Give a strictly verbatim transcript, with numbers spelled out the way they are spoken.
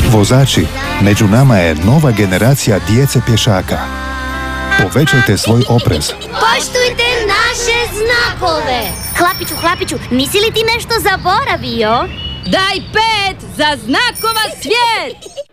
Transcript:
Vozači, među nama je nova generacija djece pješaka. Povećajte svoj oprez. Poštujte naše znakove! Hlapiću, Hlapiću, nisi li ti nešto zaboravio? Daj pet za znakova svijet!